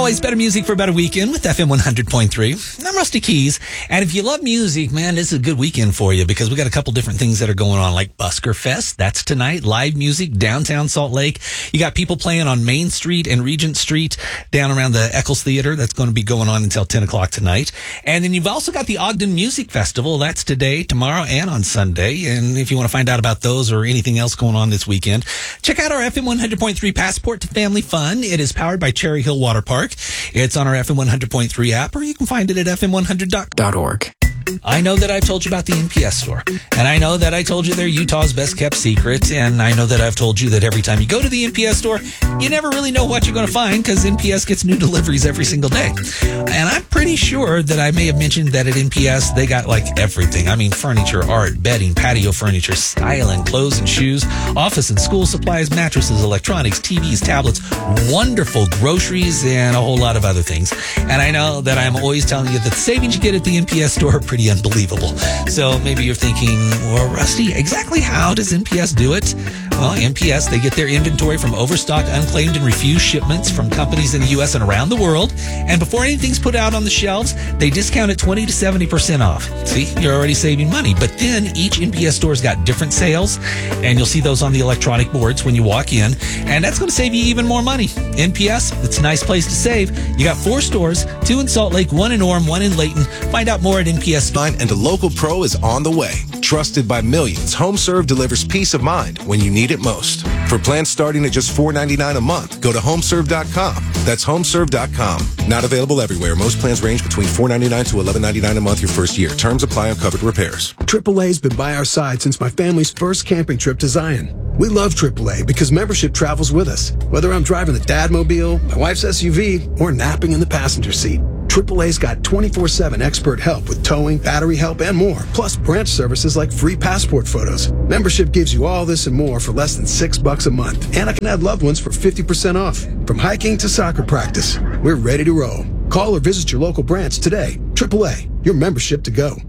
always, better music for a better weekend with FM 100.3. I'm Rusty Keys. And if you love music, man, this is a good weekend for you because we got a couple different things that are going on, like Busker Fest. That's tonight. Live music, downtown Salt Lake. You got people playing on Main Street and Regent Street down around the Eccles Theater. That's going to be going on until 10 o'clock tonight. And then you've also got the Ogden Music Festival. That's today, tomorrow, and on Sunday. And if you want to find out about those or anything else going on this weekend, check out our FM 100.3 Passport to Family Fun. It is powered by Cherry Hill Water Park. It's on our FM 100.3 app, or you can find it at fm100.org. I know that I've told you about the NPS store, and I know that I told you they're Utah's best kept secret, and I know that I've told you that every time you go to the NPS store, you never really know what you're going to find because NPS gets new deliveries every single day. And I'm pretty sure that I may have mentioned that at NPS, they got like everything. I mean, furniture, art, bedding, patio furniture, styling, clothes and shoes, office and school supplies, mattresses, electronics, TVs, tablets, wonderful groceries, and a whole lot of other things. And I know that I'm always telling you that the savings you get at the NPS store are pretty unbelievable. So maybe you're thinking, well, Rusty, exactly how does NPS do it? Well, NPS, they get their inventory from overstocked, unclaimed, and refused shipments from companies in the U.S. and around the world. And before anything's put out on the shelves, they discount it 20 to 70% off. See, you're already saving money. But then each NPS store's got different sales, and you'll see those on the electronic boards when you walk in. And that's going to save you even more money. NPS, it's a nice place to save. You got 4 stores, 2 in Salt Lake, 1 in Orem, 1 in Layton. Find out more at NPS. And a local pro is on the way. Trusted by millions, HomeServe delivers peace of mind when you need it most. For plans starting at just $4.99 a month, go to homeserve.com. That's homeserve.com. Not available everywhere. Most plans range between $4.99 to $11.99 a month your first year. Terms apply on covered repairs. AAA's been by our side since my family's first camping trip to Zion. We love AAA because membership travels with us. Whether I'm driving the Dadmobile, my wife's SUV, or napping in the passenger seat, AAA's got 24/7 expert help with towing, battery help, and more. Plus branch services like free passport photos. Membership gives you all this and more for less than $6 a month. And I can add loved ones for 50% off. From hiking to soccer practice, we're ready to roll. Call or visit your local branch today. AAA, your membership to go.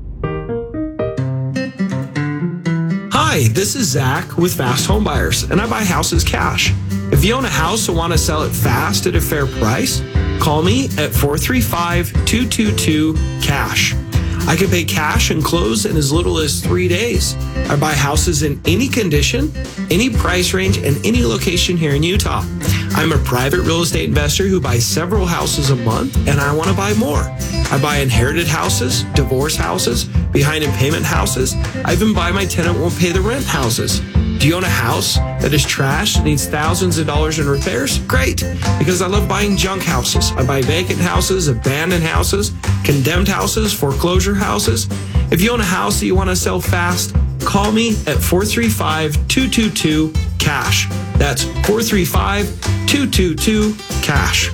Hi, this is Zach with Fast Home Buyers, and I buy houses cash. If you own a house and want to sell it fast at a fair price, call me at 435-222-CASH. I can pay cash and close in as little as 3 days. I buy houses in any condition, any price range, and any location here in Utah. I'm a private real estate investor who buys several houses a month, and I want to buy more. I buy inherited houses, divorce houses, behind in payment houses. I even buy my tenant won't pay the rent houses. Do you own a house that is trashed and needs thousands of dollars in repairs? Great, because I love buying junk houses. I buy vacant houses, abandoned houses, condemned houses, foreclosure houses. If you own a house that you want to sell fast, call me at 435-222-CASH. That's 435-222-CASH.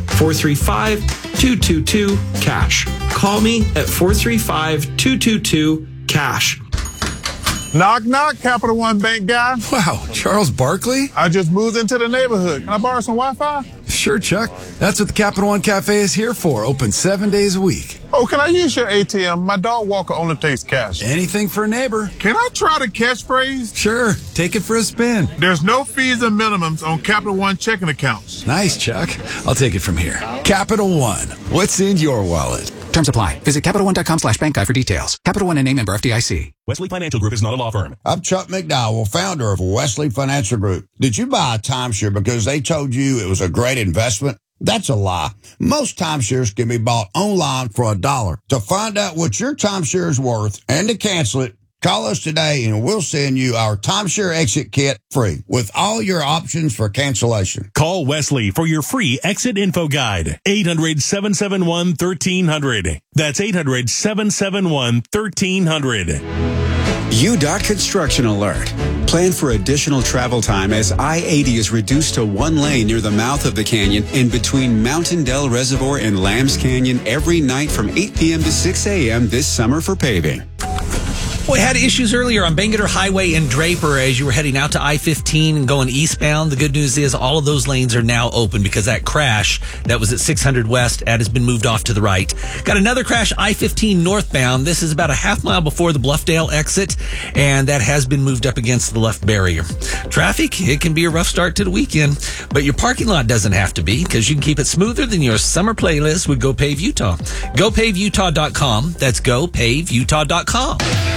435-222-CASH. Call me at 435-222-CASH. Knock, knock, Capital One Bank guy. Wow, Charles Barkley? I just moved into the neighborhood. Can I borrow some Wi-Fi? Sure, Chuck. That's what the Capital One Cafe is here for. Open 7 days a week. Oh, can I use your ATM? My dog Walker only takes cash. Anything for a neighbor. Can I try the catchphrase? Sure. Take it for a spin. There's no fees and minimums on Capital One checking accounts. Nice, Chuck. I'll take it from here. Capital One. What's in your wallet? Terms apply. Visit CapitalOne.com/bankguide for details. Capital One, a name member FDIC. Wesley Financial Group is not a law firm. I'm Chuck McDowell, founder of Wesley Financial Group. Did you buy a timeshare because they told you it was a great investment? That's a lie. Most timeshares can be bought online for $1. To find out what your timeshare is worth and to cancel it, call us today and we'll send you our timeshare exit kit free with all your options for cancellation. Call Wesley for your free exit info guide. 800-771-1300. That's 800-771-1300. UDOT Construction Alert. Plan for additional travel time as I-80 is reduced to 1 lane near the mouth of the canyon and between Mountain Dell Reservoir and Lambs Canyon every night from 8 p.m. to 6 a.m. this summer for paving. We had issues earlier on Bangerter Highway and Draper as you were heading out to I-15 and going eastbound. The good news is all of those lanes are now open because that crash that was at 600 West has been moved off to the right. Got another crash I-15 northbound. This is about a half mile before the Bluffdale exit, and that has been moved up against the left barrier. Traffic, it can be a rough start to the weekend, but your parking lot doesn't have to be because you can keep it smoother than your summer playlist with GoPave Utah. GoPaveUtah.com. That's GoPaveUtah.com.